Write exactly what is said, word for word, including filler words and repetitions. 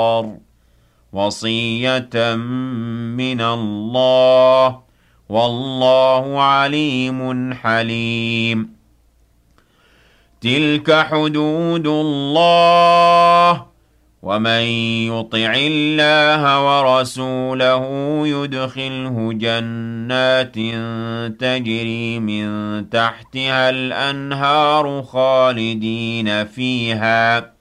وصية من الله والله عليم حليم. تلك حدود الله ومن يطع الله ورسوله يدخله جنات تجري من تحتها الأنهار خالدين فيها